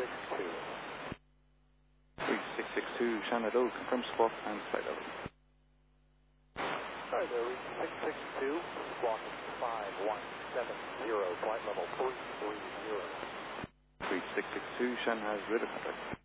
3662, Shannon, confirm squawk and flight level. Sorry there, reach 662, squawk 5170, flight level 330. 3662, Shannon has radar contact.